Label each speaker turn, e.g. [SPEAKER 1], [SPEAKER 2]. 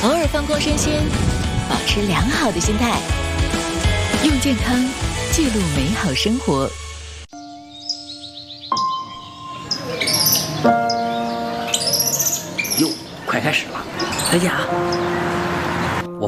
[SPEAKER 1] 偶尔放空身心，保持良好的心态，用健康记录美好生活。
[SPEAKER 2] 哟，快开始了，再见啊！